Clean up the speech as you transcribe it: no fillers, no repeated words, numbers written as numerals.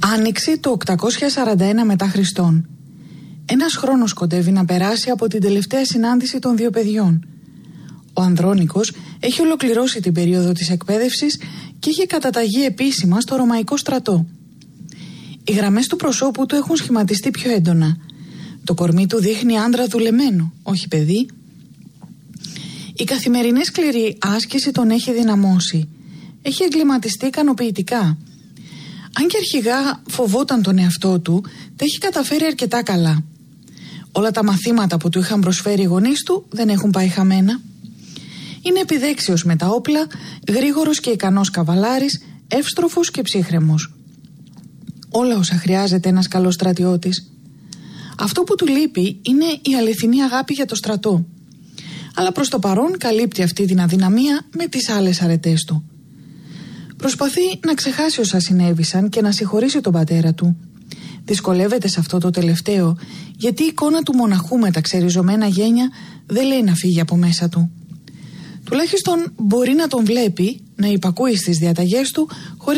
Άνοιξη το 841 μετά Χριστόν. Ένας χρόνος κοντεύει να περάσει από την τελευταία συνάντηση των δύο παιδιών. Ο Ανδρώνικος έχει ολοκληρώσει την περίοδο της εκπαίδευσης και έχει καταταγεί επίσημα στο Ρωμαϊκό στρατό. Οι γραμμές του προσώπου του έχουν σχηματιστεί πιο έντονα. Το κορμί του δείχνει άντρα δουλεμένο, όχι παιδί. Η καθημερινή σκληρή άσκηση τον έχει δυναμώσει. Έχει εγκληματιστεί ικανοποιητικά. Αν και αρχικά φοβόταν τον εαυτό του, τα έχει καταφέρει αρκετά καλά. Όλα τα μαθήματα που του είχαν προσφέρει οι γονείς του δεν έχουν πάει χαμένα. Είναι επιδέξιος με τα όπλα, γρήγορος και ικανός καβαλάρης, εύστροφος και ψύχρεμος. Όλα όσα χρειάζεται ένας καλός στρατιώτης. Αυτό που του λείπει είναι η αληθινή αγάπη για το στρατό. Αλλά προς το παρόν καλύπτει αυτή την αδυναμία με τις άλλες αρετές του. Προσπαθεί να ξεχάσει όσα συνέβησαν και να συγχωρήσει τον πατέρα του. Δυσκολεύεται σε αυτό το τελευταίο, γιατί η εικόνα του μοναχού με τα ξεριζωμένα γένια δεν λέει να φύγει από μέσα του. Τουλάχιστον μπορεί να τον βλέπει, να υπακούει στις διαταγές του, χωρίς